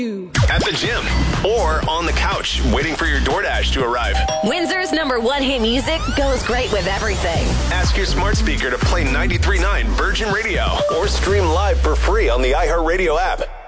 At the gym or on the couch waiting for your DoorDash to arrive. Windsor's #1 hit music goes great with everything. Ask your smart speaker to play 93.9 Virgin Radio or stream live for free on the iHeartRadio app.